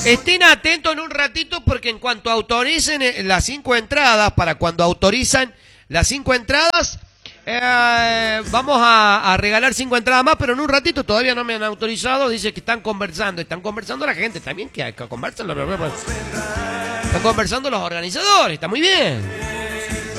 Estén atentos en un ratito porque en cuanto autoricen las 5 entradas, para cuando autorizan las 5 entradas, vamos a regalar 5 entradas más, pero en un ratito todavía no me han autorizado. Dice que están conversando la gente también, que conversan están conversando los organizadores, está muy bien.